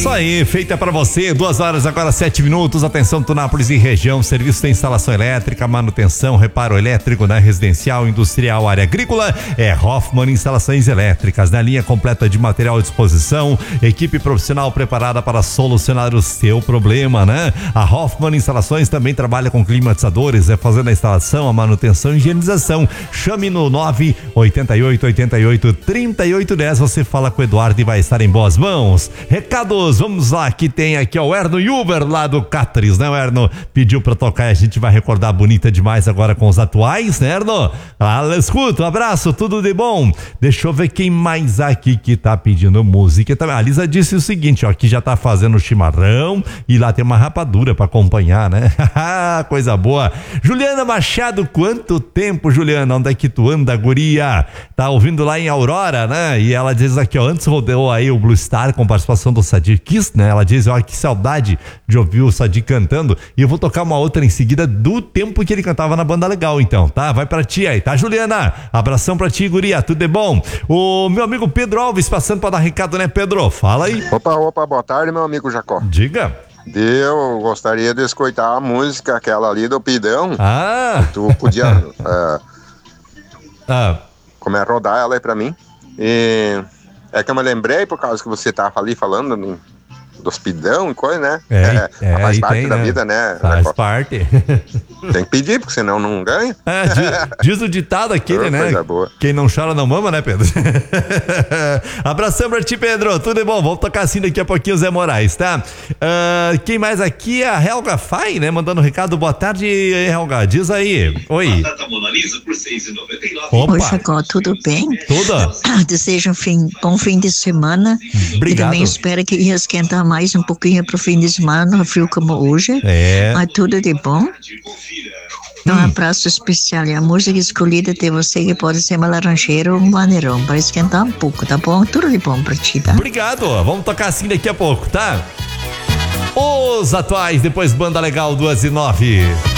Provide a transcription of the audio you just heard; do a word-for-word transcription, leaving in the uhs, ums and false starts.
aí, feita pra você, duas horas agora, sete minutos, atenção Tunápolis e região, serviço de instalação elétrica, manutenção, reparo elétrico na residencial, industrial, área agrícola, é Hoffman Instalações Elétricas, na linha completa de material à disposição, equipe profissional preparada para solucionar o seu problema, né? A Hoffman Instalações também trabalha com climatizadores, é fazendo a instalação, a manutenção e higienização. Chame no nove oito oito, oito oito, três oito um zero, você fala com o Eduardo e vai estar em boas mãos. Recados, vamos lá, que tem aqui ó, o Erno Huber lá do Catris, né? O Erno pediu pra tocar e a gente vai recordar bonita demais agora com os atuais, né, Erno? Ah, escuta, um abraço, tudo de bom. Deixa eu ver quem mais aqui que tá pedindo música também. A Lisa disse o seguinte, ó, que já tá fazendo chimarrão e lá tem uma rapadura pra acompanhar, né? Coisa boa. Juliana Machado, quanto tempo, Juliana? Onde é que tu anda, guria? Tá ouvindo lá em Aurora, né? E ela diz aqui, ó, antes rodou aí o Blue Star com participação do Sadiq Kiss, né? Ela diz, ó, que saudade de ouvir o Sadiq cantando. E eu vou tocar uma outra em seguida do tempo que ele cantava na Banda Legal, então, tá? Vai pra ti aí, tá, Juliana? Abração pra ti, guria, tudo de bom? O meu amigo Pedro Alves passando pra dar recado, né, Pedro? Fala aí. Opa, opa, boa tarde, meu amigo Jacó. Diga. Eu gostaria de escutar a música, aquela ali do Pidão. Ah! Tu podia uh, ah. como é, rodar ela aí pra mim. E é que eu me lembrei por causa que você tava ali falando né, dos Pidão e coisa, né? É, é, faz parte tem, da né? vida, né? Faz Jacó? parte. Tem que pedir, porque senão não ganha. É, diz, diz o ditado aquele, oh, né? Coisa boa. Quem não chora não mama, né, Pedro? Abração pra ti, Pedro. Tudo é bom? Vamos tocar assim daqui a pouquinho o Zé Moraes, tá? Uh, quem mais aqui? A Helga Fai, né? Mandando um recado. Boa tarde, Helga. Diz aí. Oi. Opa. Oi, Jacó. Tudo bem? Tudo. Desejo um fim, bom fim de semana. Obrigado. E também espero que ia esquentar mais um pouquinho pro fim de semana, no frio como hoje. É. Mas tudo de bom. Um abraço especial. E a música escolhida de você que pode ser uma laranjeira ou um maneirão, para esquentar um pouco, tá bom? Tudo de bom pra ti, tá? Obrigado. Vamos tocar assim daqui a pouco, tá? Os atuais, depois Banda Legal duas e nove.